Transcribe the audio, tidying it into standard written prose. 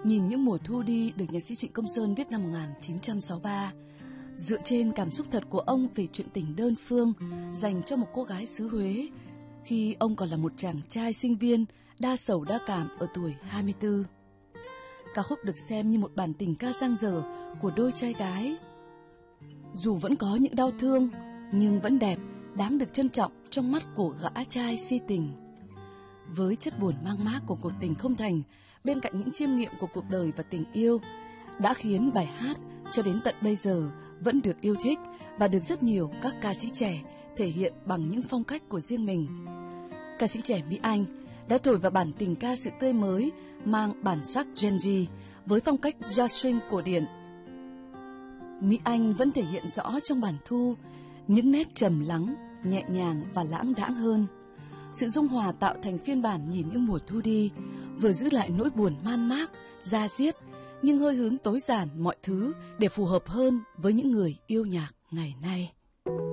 Nhìn những mùa thu đi được nhạc sĩ Trịnh Công Sơn viết năm 1963, dựa trên cảm xúc thật của ông về chuyện tình đơn phương dành cho một cô gái xứ Huế khi ông còn là một chàng trai sinh viên đa sầu đa cảm ở tuổi 24. Ca khúc được xem như một bản tình ca dang dở của đôi trai gái. Dù vẫn có những đau thương, nhưng vẫn đẹp, đáng được trân trọng trong mắt của gã trai si tình. Với chất buồn mang mác của cuộc tình không thành, bên cạnh những chiêm nghiệm của cuộc đời và tình yêu, đã khiến bài hát cho đến tận bây giờ vẫn được yêu thích và được rất nhiều các ca sĩ trẻ thể hiện bằng những phong cách của riêng mình. Ca sĩ trẻ Mỹ Anh đã thổi vào bản tình ca sự tươi mới mang bản sắc Gen Z với phong cách jazz swing cổ điển. Mỹ Anh vẫn thể hiện rõ trong bản thu những nét trầm lắng, nhẹ nhàng và lãng đãng hơn. Sự dung hòa tạo thành phiên bản Nhìn những mùa thu đi, vừa giữ lại nỗi buồn man mác, da diết, nhưng hơi hướng tối giản mọi thứ để phù hợp hơn với những người yêu nhạc ngày nay.